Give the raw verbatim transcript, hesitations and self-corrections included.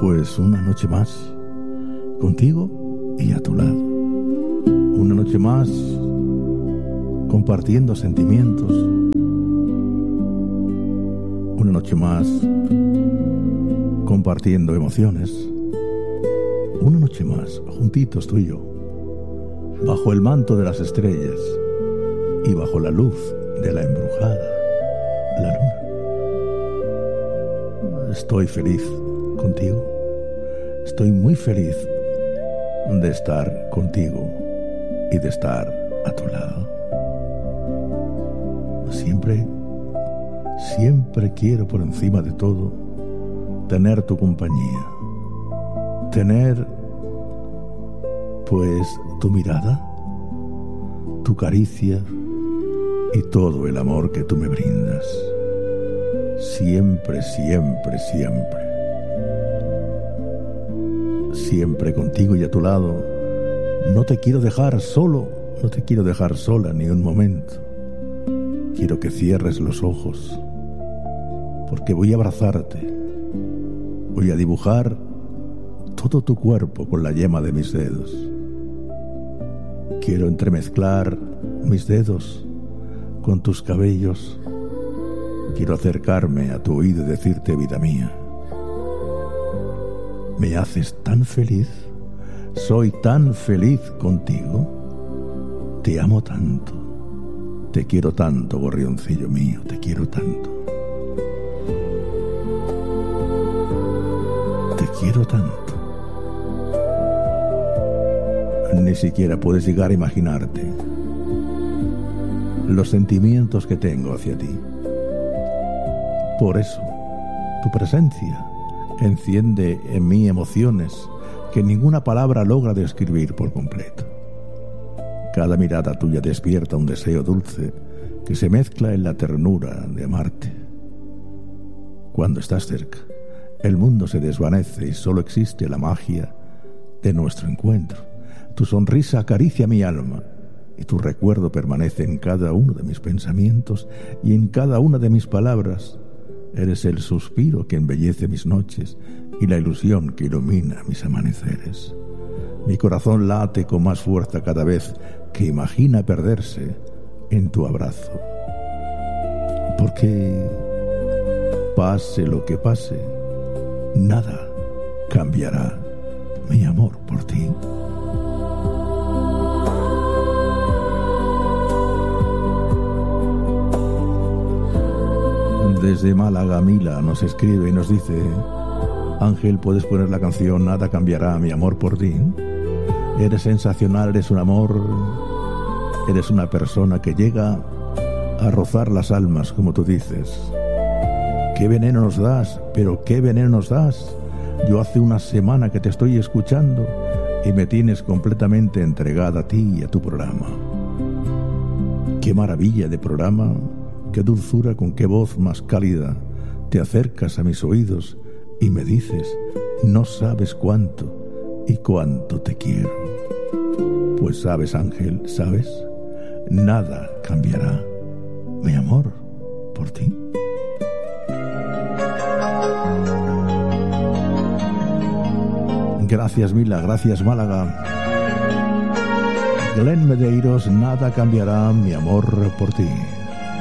Pues una noche más, contigo y a tu lado. Una noche más, compartiendo sentimientos. Una noche más, compartiendo emociones. Una noche más, juntitos tú y yo, bajo el manto de las estrellas y bajo la luz de la embrujada, la luna. Estoy feliz contigo. Estoy muy feliz de estar contigo y de estar a tu lado. Siempre, siempre quiero por encima de todo tener tu compañía. Tener, pues, tu mirada, tu caricia y todo el amor que tú me brindas. Siempre, siempre, siempre. Siempre contigo y a tu lado. No te quiero dejar solo, no te quiero dejar sola ni un momento. Quiero que cierres los ojos, porque voy a abrazarte. Voy a dibujar todo tu cuerpo con la yema de mis dedos. Quiero entremezclar mis dedos con tus cabellos. Quiero acercarme a tu oído y decirte, vida mía, me haces tan feliz, soy tan feliz contigo, te amo tanto, te quiero tanto, gorrioncillo mío, te quiero tanto. Te quiero tanto. Ni siquiera puedes llegar a imaginarte los sentimientos que tengo hacia ti. Por eso, tu presencia enciende en mí emociones que ninguna palabra logra describir por completo. Cada mirada tuya despierta un deseo dulce que se mezcla en la ternura de amarte. Cuando estás cerca, el mundo se desvanece y solo existe la magia de nuestro encuentro. Tu sonrisa acaricia mi alma y tu recuerdo permanece en cada uno de mis pensamientos y en cada una de mis palabras. Eres el suspiro que embellece mis noches y la ilusión que ilumina mis amaneceres. Mi corazón late con más fuerza cada vez que imagina perderse en tu abrazo. Porque, pase lo que pase, nada cambiará mi amor por ti. Desde Málaga, Mila nos escribe y nos dice: Ángel, ¿puedes poner la canción Nada cambiará mi amor por ti? Eres sensacional, eres un amor, eres una persona que llega a rozar las almas, como tú dices. Qué veneno nos das, pero qué veneno nos das. Yo hace una semana que te estoy escuchando y me tienes completamente entregada a ti y a tu programa. Qué maravilla de programa. Qué dulzura, con qué voz más cálida te acercas a mis oídos y me dices, no sabes cuánto y cuánto te quiero. Pues sabes, Ángel, ¿sabes? Nada cambiará mi amor por ti. Gracias, Mila, gracias, Málaga. Glenn Medeiros, nada cambiará mi amor por ti.